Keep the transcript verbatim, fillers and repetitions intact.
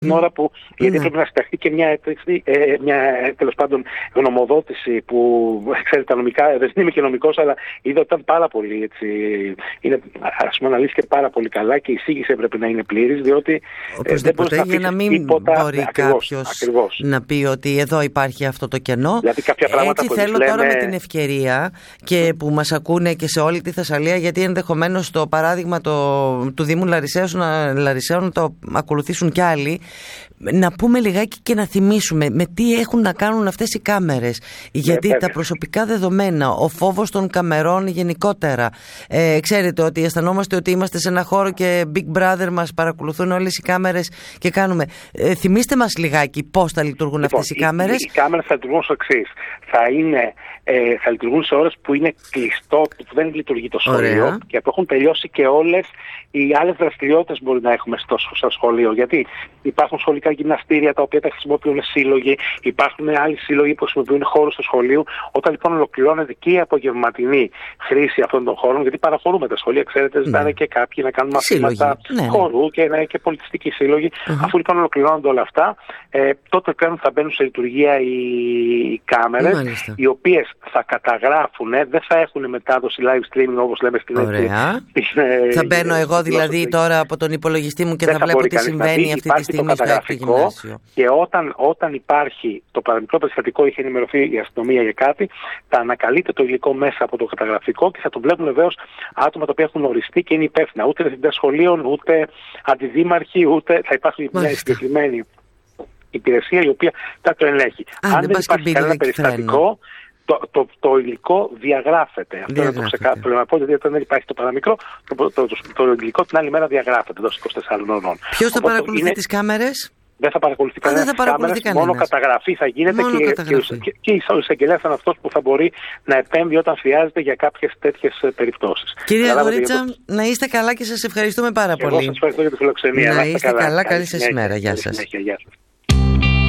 την ώρα που, γιατί πρέπει να συνταχθεί και μια, ε, μια τέλος πάντων γνωμοδότηση που, ξέρετε, τα νομικά, δεν είμαι και νομικός, αλλά είδα ότι ήταν πάρα πολύ, έτσι, είναι, ας πούμε, αναλύθηκε πάρα πολύ καλά και η εισήγηση έπρεπε να είναι πλήρης, διότι ε, δεν μπορείς να για να μην τίποτα, μπορεί ακριβώς, κάποιος ακριβώς. να πει ότι εδώ υπάρχει αυτό το κενό. Δηλαδή, κάποια πράγματα έτσι που θέλω λέμε... τώρα με την ευκαιρία και που μας ακούνε και σε όλη τη Θεσσαλία, γιατί ενδεχομένως το παράδειγμα το, του Δήμου Λαρισαίος, να, Λαρισαίων να το ακολουθήσουν κι άλλοι, να πούμε λιγάκι και να θυμίσουμε με τι έχουν να κάνουν αυτές οι κάμερες. Γιατί yeah, τα προσωπικά δεδομένα, ο φόβος των καμερών γενικότερα, ε, ξέρετε ότι αισθανόμαστε ότι είμαστε σε ένα χώρο και Big Brother μας παρακολουθούν όλες οι κάμερες και κάνουμε. Ε, θυμίστε μας λιγάκι πώς θα λειτουργούν λοιπόν, αυτές οι κάμερες. Οι, οι κάμερες θα λειτουργούν στο εξής. Θα, είναι, ε, θα λειτουργούν σε ώρες που είναι κλειστό, που δεν λειτουργεί το σχολείο. Ωραία. Και που έχουν τελειώσει και όλες οι άλλες δραστηριότητες που μπορεί να έχουμε στο, στο σχολείο. Γιατί υπάρχουν σχολικά γυμναστήρια τα οποία τα χρησιμοποιούν σύλλογοι, υπάρχουν άλλοι σύλλογοι που χρησιμοποιούν χώρους του σχολείου. Όταν λοιπόν ολοκληρώνεται και η απογευματινή χρήση αυτών των χώρων, γιατί παραχωρούμε τα σχολεία, ξέρετε, ζητάνε ναι. και κάποιοι να κάνουν μαθήματα ναι, χώρου και, ναι, και πολιτιστικοί σύλλογοι. Uh-huh. Αφού λοιπόν ολοκληρώνονται όλα αυτά, ε, τότε πλέον θα μπαίνουν σε λειτουργία οι, οι κάμερες, Μάλιστα. οι οποίες θα καταγράφουν, δεν θα έχουν μετάδοση live streaming όπως λέμε στην Ελλάδα. Θα μπαίνω εγώ δηλαδή τώρα από τον υπολογιστή μου και θα, θα βλέπω τι συμβαίνει αυτή τη στιγμή στο έκτο γυμνάσιο. Και όταν, όταν υπάρχει το παραμικρό περιστατικό, είχε ενημερωθεί η αστυνομία για κάτι, θα ανακαλείται το υλικό μέσα από το καταγραφικό και θα το βλέπουν βεβαίως άτομα τα οποία έχουν οριστεί και είναι υπεύθυνα. Ούτε διευθυντές σχολείων, ούτε αντιδήμαρχοι, ούτε θα υπάρχει μια συγκεκριμένη υπηρεσία η οποία θα το ελέγχει. Α, Αν δεν υπάρχει κανένα περιστατικό, Το, το, το υλικό διαγράφεται. Αυτό είναι το ξεκάθαρο να πω, γιατί όταν δεν υπάρχει το παραμικρό, το, το, το, το, το υλικό την άλλη μέρα διαγράφεται εντός είκοσι τεσσάρων ώρων. Ποιος θα παρακολουθεί είναι... τις κάμερες? Δεν θα παρακολουθεί κανένα τις κάμερες, μόνο καταγραφή θα γίνεται μόνο και, καταγραφή. και, και, και ο εισαγγελέας θα είναι αυτός που θα μπορεί να επέμβει όταν χρειάζεται για κάποιες τέτοιες περιπτώσεις. Κύριε Γορίτσα, το... να είστε καλά και σας ευχαριστούμε πάρα και πολύ. Εγώ σας ευχαριστώ για τη φιλοξενία. Να είστε καλά, καλά καλή σας ημέρα. Γεια σας. Γεια σας.